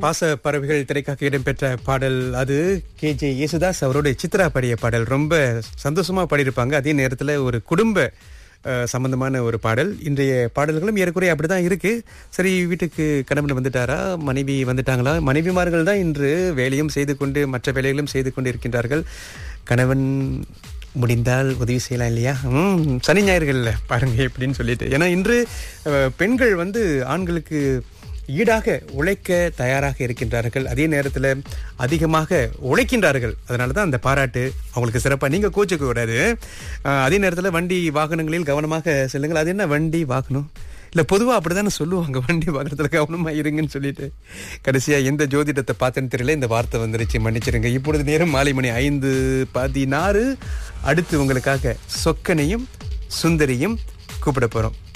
பாச பறவைகள் திரைக்காக இடம்பெற்ற பாடல் அது KJ யேசுதாஸ் அவரோட சித்ரா பாடிய பாடல். ரொம்ப சந்தோஷமா பாடியிருப்பாங்க. அதே நேரத்துல ஒரு குடும்ப சம்பந்தமான ஒரு பாடல். இன்றைய பாடல்களும் ஏறக்குறைய அப்படிதான் இருக்கு. சரி, வீட்டுக்கு கணவன் வந்துட்டாரா, மனைவி வந்துட்டாங்களா? மனைவிமார்கள் தான் இன்று வேலையும் செய்து கொண்டு மற்ற வேலைகளும் செய்து கொண்டு இருக்கின்றார்கள். கணவன் முடிந்தால் உதவி செய்யலாம் இல்லையா? சனி ஞாயிறுகள்ல பாருங்க எப்படின்னு சொல்லிட்டு. ஏன்னா இன்று பெண்கள் ஆண்களுக்கு ஈடாக உழைக்க தயாராக இருக்கின்றார்கள். அதே நேரத்தில் அதிகமாக உழைக்கின்றார்கள். அதனால தான் அந்த பாராட்டு அவங்களுக்கு சிறப்பாக. நீங்கள் கோச்சிக்க கூடாது. அதே நேரத்தில் வண்டி வாகனங்களில் கவனமாக செல்லுங்கள். அது என்ன வண்டி வாகனம் இல்லை, பொதுவாக அப்படி தானே சொல்லுவாங்க, வண்டி வாகனத்தில் கவனமாக இருங்கன்னு சொல்லிட்டு. கடைசியாக எந்த ஜோதிடத்தை பார்த்தேன்னு தெரியல, இந்த வார்த்தை வந்துருச்சு, மன்னிச்சிருங்க. இப்பொழுது நேரம் மாலை மணி 5:16. அடுத்து உங்களுக்காக சொக்கனையும் சுந்தரியும் கூப்பிட போகிறோம்.